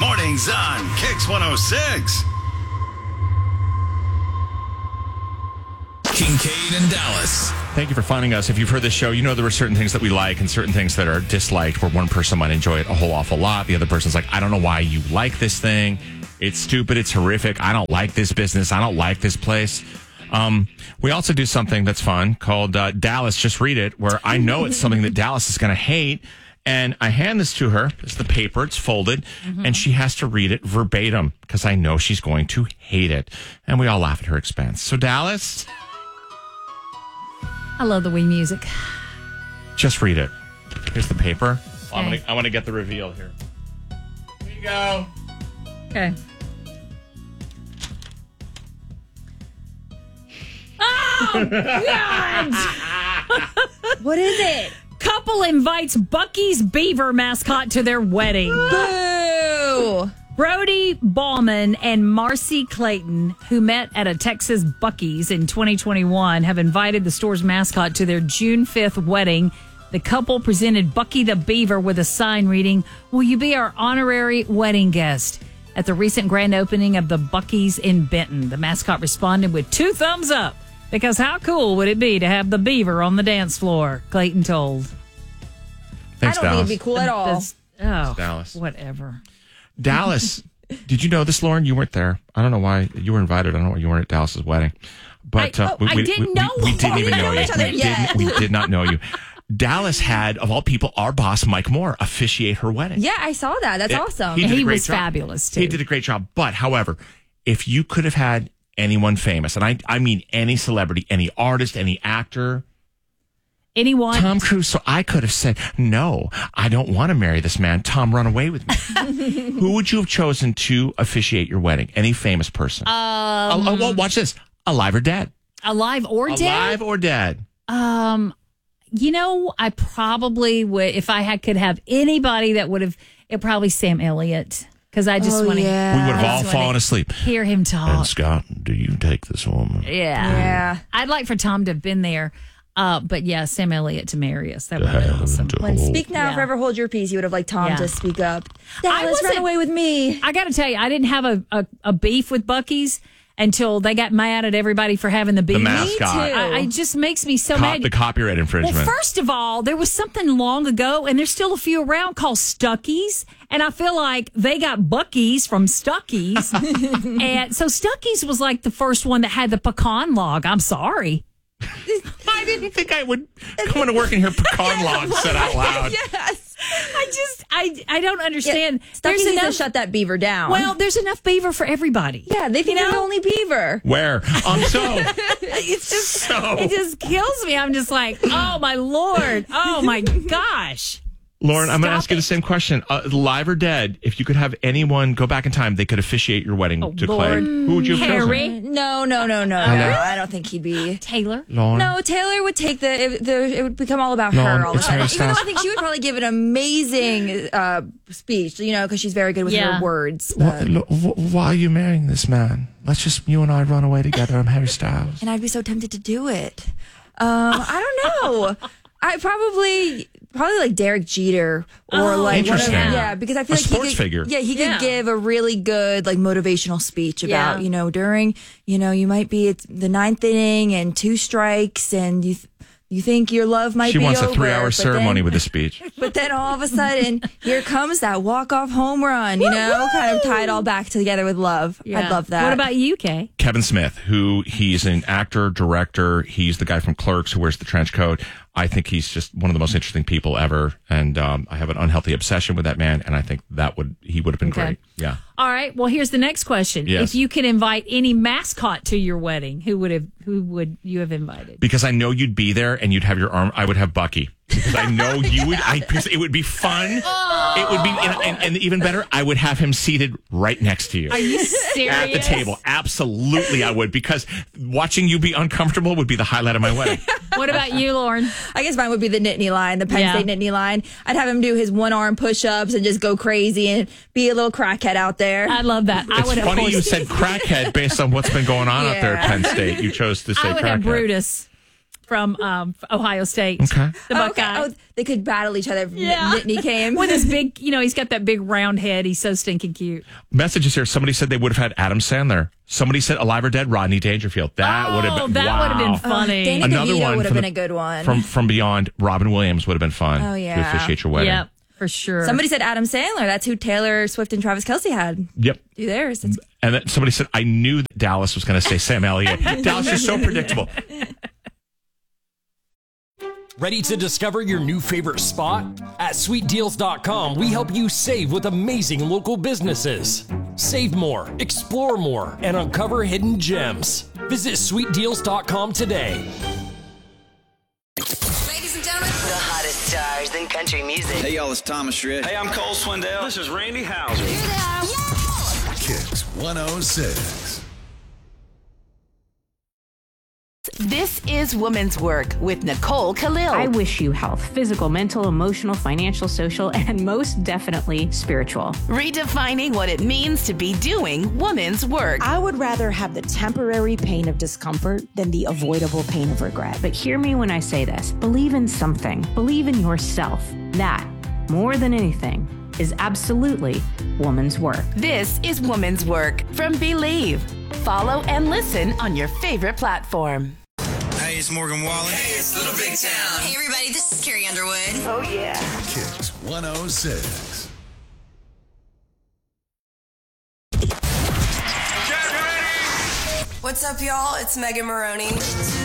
Mornings on Kix 106. Kincaid and Dallas. Thank you for finding us. If you've heard this show, you know there are certain things that we like and certain things that are disliked, where one person might enjoy it a whole awful lot. The other person's like, I don't know why you like this thing. It's stupid. It's horrific. I don't like this business. I don't like this place. We also do something that's fun called Dallas Just Read It, where I know it's something that Dallas is going to hate. And I hand this to her. It's the paper. It's folded. And she has to read it verbatim because I know she's going to hate it. And we all laugh at her expense. So, Dallas, I love the Wii music. just read it. Here's the paper. Okay. I want to get the reveal here. Here you go. Okay. Oh, God! What is it? Couple invites Bucky's beaver mascot to their wedding. Boo! Brody Ballman and Marcy Clayton, who met at a Texas Bucky's in 2021, have invited the store's mascot to their June 5th wedding. The couple presented Bucky the Beaver with a sign reading, "Will you be our honorary wedding guest?" At the recent grand opening of the Bucky's in Benton, the mascot responded with 2 thumbs up, because how cool would it be to have the beaver on the dance floor, Clayton told. Thanks, I don't Dallas. think it'd be cool at all. Dallas. Whatever. Dallas, did you know this, Lauren? You weren't there. I don't know why you were invited. I don't know why you weren't at Dallas's wedding. But I didn't know. We didn't even know you. each other yet. We did not know you. Dallas had, of all people, our boss, Mike Moore, officiate her wedding. Yeah, I saw that. That's awesome. He did a He great was job. fabulous, too. He did a great job. But, however, if you could have had anyone famous, and I mean any celebrity, any artist, any actor, Anyone? Tom Cruise, so I could have said, no, I don't want to marry this man. Tom, run away with me. Who would you have chosen to officiate your wedding? Any famous person? Well, watch this. Alive or dead? Alive or dead? Alive or dead? You know, I probably would, if I could have anybody that would have, it probably Sam Elliott. Because I just want to We would have all just wanna fallen asleep. hear him talk. And Scott, do you take this woman? Yeah. I'd like for Tom to have been there. But yeah, Sam Elliott to marry us. That would have been awesome. When Speak Now, Yeah. Forever Hold Your Peace, you would have liked Tom Yeah. to speak up. I Dallas, run wasn't- away with me. I got to tell you, I didn't have a beef with Buc-ee's until they got mad at everybody for having the beef. The mascot. Me too. It just makes me so mad. The copyright infringement. Well, first of all, there was something long ago, and there's still a few around called Stuckey's, and I feel like they got Buc-ee's from Stuckey's, and so Stuckey's was like the first one that had the pecan log. I'm sorry. I didn't think I would come into work and hear pecan log said out loud. Yes. I don't understand. Stuckey needs to shut that beaver down. Well, there's enough beaver for everybody. yeah, they think they're the only beaver. Where? It's just it just kills me. I'm just like, oh my Lord, oh my gosh. Lauren, I'm going to Stop ask you the it. same question. Live or dead, if you could have anyone go back in time, they could officiate your wedding to Clay. Lord. Who would you have Harry? chosen? No. I don't think he'd be. Taylor. Lauren? No, Taylor would take it would become all about Lauren, her all the it's time. Harry Even though Styles. I think she would probably give an amazing speech, because she's very good with Yeah. her words. Why are you marrying this man? Let's just, you and I run away together. I'm Harry Styles. And I'd be so tempted to do it. I don't know. I probably like Derek Jeter or like one of Interesting. yeah, because I feel A like sports he could, figure. Yeah, he Yeah. could give a really good like motivational speech about Yeah. during you might be at the 9th inning and 2 strikes and you think your love might She be wants over. a 3-hour but ceremony then, with a speech. But then all of a sudden, here comes that walk-off home run. Kind of tie it all back together with love. Yeah. I'd love that. What about you, Kay? Kevin Smith, he's an actor, director. He's the guy from Clerks who wears the trench coat. I think he's just one of the most interesting people ever. And I have an unhealthy obsession with that man. And I think he would have been Okay. great. Yeah. All right. Well, here's the next question. Yes. If you could invite any mascot to your wedding, who would you have invited? Because I know you'd be there and you'd have your arm. I would have Bucky. Because I know you would. Because it would be fun. It would be, and even better, I would have him seated right next to you. Are you serious? At the table. Absolutely, I would. Because watching you be uncomfortable would be the highlight of my wedding. What about you, Lauren? I guess mine would be the Nittany line, the Penn Yeah. State Nittany line. I'd have him do his one-arm push-ups and just go crazy and be a little crackhead out there. I love that. I It's would have funny you Horse- said crackhead based on what's been going on out there at Yeah. Penn State. You chose to say I would have crackhead. Brutus. from Ohio State. Okay. The Buckeye. Oh, they could battle each other if Yeah. Nittany came. With his big, he's got that big round head. He's so stinking cute. Messages here. Somebody said they would have had Adam Sandler. Somebody said Alive or Dead, Rodney Dangerfield. That would have been that would have been funny. Danny Another DeVito one would have from been the- a good one. From Beyond, Robin Williams would have been fun. Oh, yeah. To officiate your wedding. Yep, for sure. Somebody said Adam Sandler. That's who Taylor Swift and Travis Kelce had. Yep. Do theirs. It's And then somebody said, I knew that Dallas was going to say Sam Elliott. Dallas is so predictable. Ready to discover your new favorite spot? At sweetdeals.com, we help you save with amazing local businesses. Save more, explore more, and uncover hidden gems. Visit sweetdeals.com today. Ladies and gentlemen, the hottest stars in country music. Hey, y'all, it's Thomas Schritt. Hey, I'm Cole Swindell. This is Randy Houser. Kicks 106. This is Woman's Work with Nicole Khalil. I wish you health, physical, mental, emotional, financial, social, and most definitely spiritual. Redefining what it means to be doing woman's work. I would rather have the temporary pain of discomfort than the avoidable pain of regret. But hear me when I say this. Believe in something. Believe in yourself. That, more than anything, is absolutely woman's work. This is Woman's Work from Believe. Follow and listen on your favorite platform. Hey, it's Morgan Wallen. Hey, it's Little Big Town. Hey, everybody, this is Carrie Underwood. Oh, yeah. Kicks 106. What's up, y'all? It's Megan Maroney.